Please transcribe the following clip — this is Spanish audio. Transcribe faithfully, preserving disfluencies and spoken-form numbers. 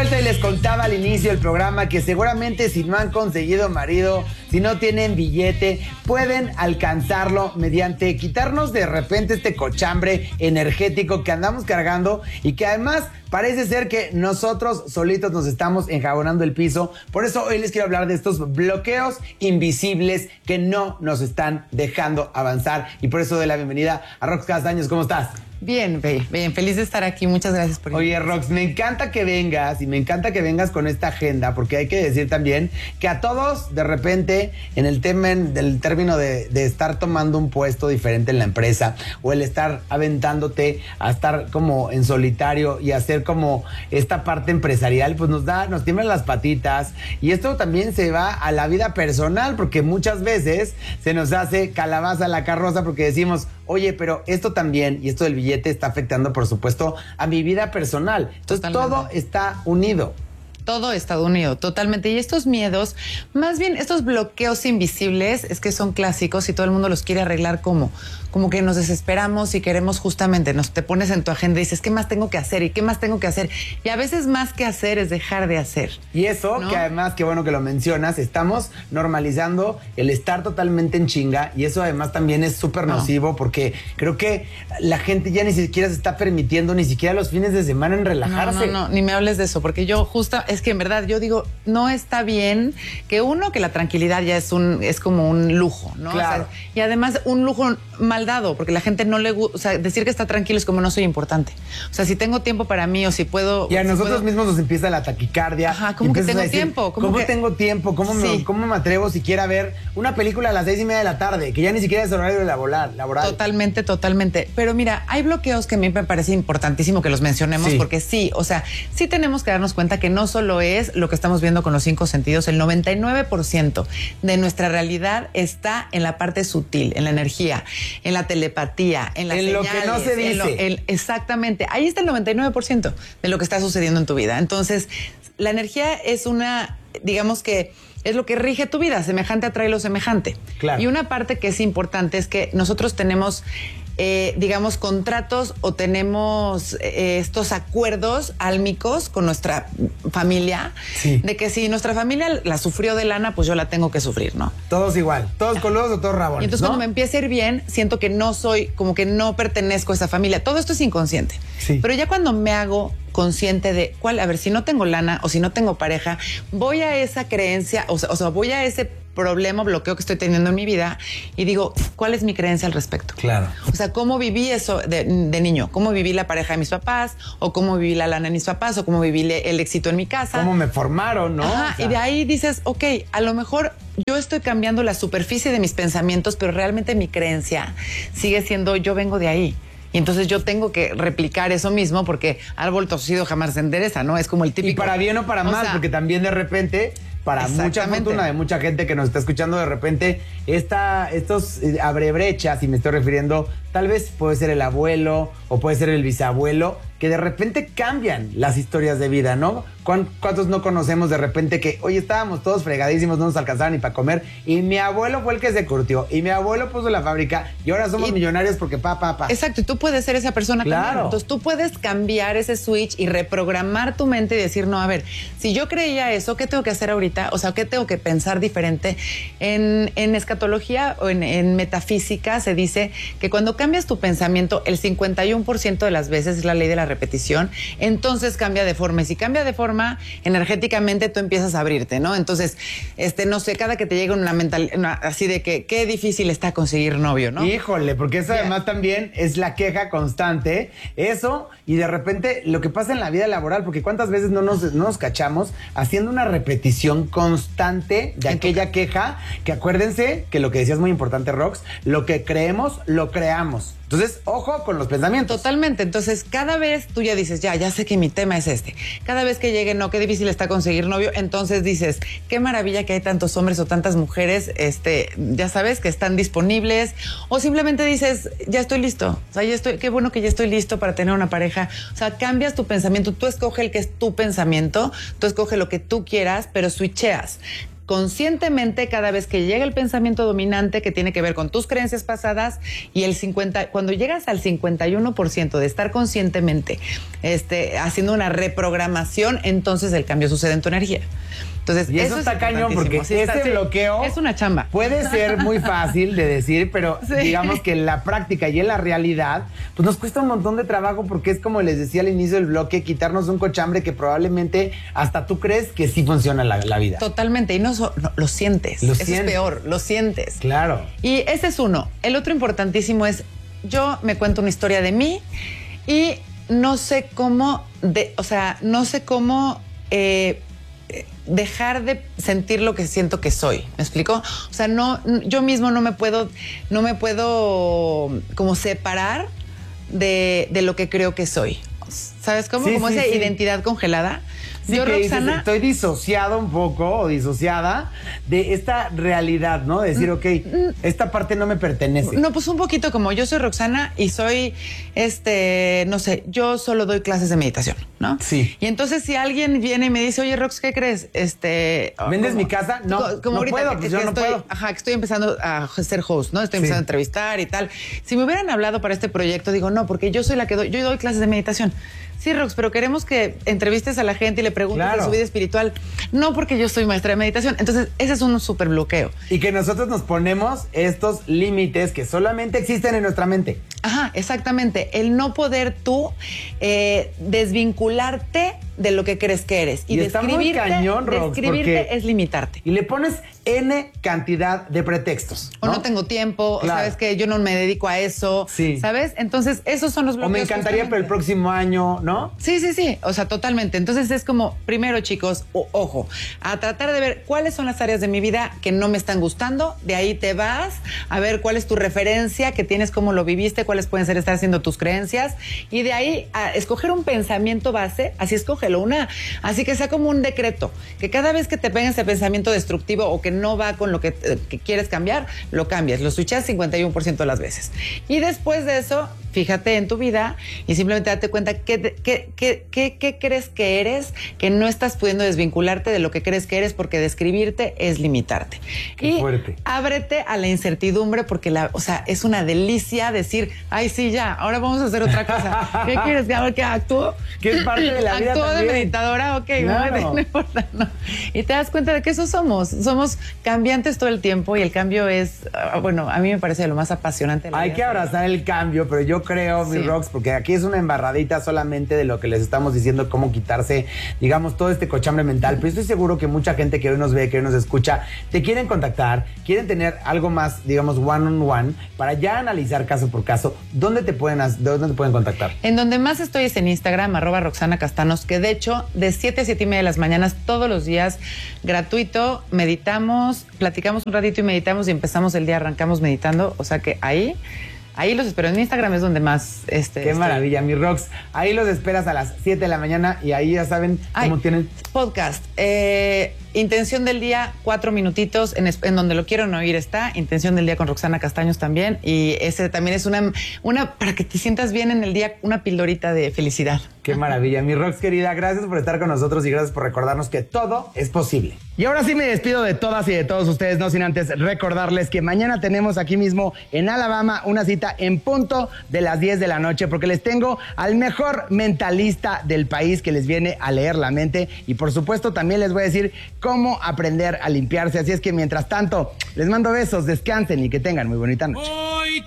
suerte, les contaba al inicio del programa que seguramente si no han conseguido marido, si no tienen billete, pueden alcanzarlo mediante quitarnos de repente este cochambre energético que andamos cargando y que además parece ser que nosotros solitos nos estamos enjabonando el piso. Por eso hoy les quiero hablar de estos bloqueos invisibles que no nos están dejando avanzar. Y por eso doy la bienvenida a Rox Castaños. ¿Cómo estás? Bien, bien, feliz de estar aquí. Muchas gracias por invitarme. Oye, Rox, me encanta que vengas y me encanta que vengas con esta agenda, porque hay que decir también que a todos, de repente, en el tema del término de, de estar tomando un puesto diferente en la empresa o el estar aventándote a estar como en solitario y hacer como esta parte empresarial, pues nos da, nos tiemblan las patitas. Y esto también se va a la vida personal, porque muchas veces se nos hace calabaza a la carroza porque decimos, oye, pero esto también, y esto del billete está afectando, por supuesto, a mi vida personal. Entonces, totalmente. Todo está unido. Todo está unido, totalmente. Y estos miedos, más bien estos bloqueos invisibles, es que son clásicos y todo el mundo los quiere arreglar como, como que nos desesperamos y queremos justamente, nos te pones en tu agenda y dices, ¿qué más tengo que hacer? ¿Y qué más tengo que hacer? Y a veces más que hacer es dejar de hacer. Y eso, ¿no? Que además, qué bueno que lo mencionas, estamos normalizando el estar totalmente en chinga y eso además también es súper nocivo, no. Porque creo que la gente ya ni siquiera se está permitiendo ni siquiera los fines de semana en relajarse. No, no, no, ni me hables de eso, porque yo justo... Es que en verdad yo digo, no está bien que uno, que la tranquilidad ya es un es como un lujo, ¿no? Claro. O sea, y además un lujo mal dado, porque la gente no le gusta, o sea, decir que está tranquilo es como no soy importante. O sea, si tengo tiempo para mí o si puedo... Y a si nosotros puedo... mismos nos empieza la taquicardia. Ajá, ¿cómo que tengo decir, tiempo? ¿Cómo, ¿cómo que... tengo tiempo? ¿Cómo, sí. me, ¿Cómo me atrevo siquiera a ver una película a las seis y media de la tarde? Que ya ni siquiera es horario laboral. laboral. Totalmente, totalmente. Pero mira, hay bloqueos que a mí me parece importantísimo que los mencionemos, sí. Porque sí, o sea, sí tenemos que darnos cuenta que no solo es lo que estamos viendo con los cinco sentidos, el noventa y nueve por ciento de nuestra realidad está en la parte sutil, en la energía, en la telepatía, en las en señales. En lo que no se dice. Lo, el, exactamente. Ahí está el noventa y nueve por ciento de lo que está sucediendo en tu vida. Entonces, la energía es una, digamos que, es lo que rige tu vida. Semejante atrae lo semejante. Claro. Y una parte que es importante es que nosotros tenemos... Eh, digamos, contratos o tenemos eh, estos acuerdos álmicos con nuestra familia, sí. De que si nuestra familia la sufrió de lana, pues yo la tengo que sufrir, ¿no? Todos igual, todos coludos o todos rabones, y entonces, ¿no? Cuando me empieza a ir bien, siento que no soy, como que no pertenezco a esa familia. Todo esto es inconsciente. Sí. Pero ya cuando me hago consciente de cuál, a ver, si no tengo lana o si no tengo pareja, voy a esa creencia, o sea, o sea voy a ese problema, bloqueo que estoy teniendo en mi vida y digo, ¿cuál es mi creencia al respecto? Claro. O sea, ¿cómo viví eso de, de niño? ¿Cómo viví la pareja de mis papás? ¿O cómo viví la lana de mis papás? ¿O cómo viví le, el éxito en mi casa? ¿Cómo me formaron, no? Ajá, o sea, y de ahí dices, ok, a lo mejor yo estoy cambiando la superficie de mis pensamientos, pero realmente mi creencia sigue siendo, yo vengo de ahí. Y entonces yo tengo que replicar eso mismo porque árbol torcido jamás se endereza, ¿no? Es como el típico. Y para bien o para mal, o sea, porque también de repente... Para mucha fortuna de mucha gente que nos está escuchando, de repente, esta, estos eh, abre brechas, y me estoy refiriendo, tal vez puede ser el abuelo o puede ser el bisabuelo, que de repente cambian las historias de vida, ¿no? ¿Cuántos no conocemos de repente que, oye, estábamos todos fregadísimos, no nos alcanzaba ni para comer, y mi abuelo fue el que se curtió, y mi abuelo puso la fábrica, y ahora somos y, millonarios porque pa, pa, pa. Exacto, y tú puedes ser esa persona claro. También. Entonces tú puedes cambiar ese switch y reprogramar tu mente y decir, no, a ver, si yo creía eso, ¿qué tengo que hacer ahorita? O sea, ¿qué tengo que pensar diferente? En, en escatología o en, en metafísica se dice que cuando cambias tu pensamiento, el cincuenta y uno por ciento de las veces es la ley de la repetición, entonces cambia de forma. Y si cambia de forma, energéticamente tú empiezas a abrirte, ¿no? Entonces, este, no sé, cada que te llega una mental, una, así de que qué difícil está conseguir novio, ¿no? Híjole, porque eso yeah. además también es la queja constante, eso, y de repente lo que pasa en la vida laboral, porque cuántas veces no nos, no nos cachamos haciendo una repetición constante de aquella queja, que acuérdense que lo que decías es muy importante, Rox, lo que creemos, lo creamos. Entonces, ojo con los pensamientos. Totalmente. Entonces, cada vez tú ya dices, ya, ya sé que mi tema es este. Cada vez que llegue, no, qué difícil está conseguir novio. Entonces dices, qué maravilla que hay tantos hombres o tantas mujeres, este, ya sabes, que están disponibles. O simplemente dices, ya estoy listo. O sea, ya estoy, qué bueno que ya estoy listo para tener una pareja. O sea, cambias tu pensamiento. Tú escoge el que es tu pensamiento. Tú escoge lo que tú quieras, pero switcheas. conscientemente cada vez que llega el pensamiento dominante que tiene que ver con tus creencias pasadas y el cincuenta, cuando llegas al cincuenta y uno por ciento de estar conscientemente este, haciendo una reprogramación, entonces el cambio sucede en tu energía. Entonces, y eso, eso está es cañón porque sí, ese sí, bloqueo es una chamba. Puede ser muy fácil de decir, pero sí. digamos que en la práctica y en la realidad, pues nos cuesta un montón de trabajo porque es como les decía al inicio del bloque, quitarnos un cochambre que probablemente hasta tú crees que sí funciona la, la vida. Totalmente, y no, so, no lo sientes. Lo Eso sientes. Es peor, lo sientes. Claro. Y ese es uno. El otro importantísimo es, yo me cuento una historia de mí y no sé cómo, de, o sea, no sé cómo... Eh, dejar de sentir lo que siento que soy. ¿Me explico? O sea, no, yo mismo no me puedo, no me puedo como separar de, de lo que creo que soy. ¿Sabes cómo? Sí, como sí, esa sí. identidad congelada. Sí, yo, Roxana, dices, estoy disociado un poco o disociada de esta realidad, ¿no? De decir, ok, esta parte no me pertenece. No, pues un poquito como yo soy Roxana y soy, este, no sé, yo solo doy clases de meditación, ¿no? Sí. Y entonces si alguien viene y me dice, oye, Rox, ¿qué crees? Este, ¿vendes como, mi casa? No, como no ahorita puedo, que, pues que yo no estoy, puedo. Ajá, que estoy empezando a ser host, ¿no? Estoy empezando sí. a entrevistar y tal. Si me hubieran hablado para este proyecto, digo, no, porque yo soy la que doy, yo doy clases de meditación. Sí, Rox, pero queremos que entrevistes a la gente y le preguntes claro. de su vida espiritual. No, porque yo soy maestra de meditación. Entonces, ese es un súper bloqueo. Y que nosotros nos ponemos estos límites que solamente existen en nuestra mente. Ajá, exactamente. El no poder tú eh, desvincularte de lo que crees que eres. Y, y está muy cañón, Rox, describirte es limitarte. Y le pones N cantidad de pretextos, ¿no? O no tengo tiempo, claro. o sabes que yo no me dedico a eso, sí. ¿sabes? Entonces, esos son los bloqueos. O me encantaría para el próximo año, ¿no? Sí, sí, sí, o sea, totalmente. Entonces es como, primero, chicos, o, ojo, a tratar de ver cuáles son las áreas de mi vida que no me están gustando, de ahí te vas a ver cuál es tu referencia, que tienes, cómo lo viviste, cuáles pueden ser estar haciendo tus creencias, y de ahí a escoger un pensamiento base, así escógelo, una, así que sea como un decreto, que cada vez que te peguen ese pensamiento destructivo o que no va con lo que, que quieres cambiar, lo cambias, lo switchas cincuenta y uno por ciento de las veces. Y después de eso, fíjate en tu vida y simplemente date cuenta qué, qué, qué, qué, qué crees que eres, que no estás pudiendo desvincularte de lo que crees que eres, porque describirte es limitarte. Qué y fuerte. Ábrete a la incertidumbre, porque la, o sea, es una delicia decir, ay, sí, ya, ahora vamos a hacer otra cosa. ¿Qué quieres? ¿Que ahora que actúo? Que es parte de la vida Actúo también. de meditadora, ok, Claro. no importa, no. Y te das cuenta de que eso somos. Somos cambiantes todo el tiempo y el cambio es, uh, bueno, a mí me parece lo más apasionante de la Hay vida. que abrazar el cambio, pero yo creo, sí. mi Rox, porque aquí es una embarradita solamente de lo que les estamos diciendo, cómo quitarse, digamos, todo este cochambre mental. Pero estoy seguro que mucha gente que hoy nos ve, que hoy nos escucha, te quieren contactar, quieren tener algo más, digamos, one on one, para ya analizar caso por caso. ¿Dónde te pueden, dónde te pueden contactar? En donde más estoy es en Instagram, arroba Roxana Castanos, que de hecho, de siete a siete y media de las mañanas, todos los días, gratuito, meditamos, platicamos un ratito y meditamos y empezamos el día, arrancamos meditando. O sea que ahí... Ahí los espero. En Instagram es donde más... Este, Qué estoy. maravilla, mi Rox. Ahí los esperas a las siete de la mañana y ahí ya saben cómo Ay, tienen... Podcast. Eh, Intención del día, cuatro minutitos. En, en donde lo quiero no oír está. Intención del día con Roxana Castaños también. Y ese también es una... una para que te sientas bien en el día, una pildorita de felicidad. Qué maravilla. Mi Rox querida, gracias por estar con nosotros y gracias por recordarnos que todo es posible. Y ahora sí me despido de todas y de todos ustedes, no sin antes recordarles que mañana tenemos aquí mismo en Alabama una cita en punto de las diez de la noche, porque les tengo al mejor mentalista del país que les viene a leer la mente y por supuesto también les voy a decir cómo aprender a limpiarse. Así es que mientras tanto, les mando besos, descansen y que tengan muy bonita noche. Hoy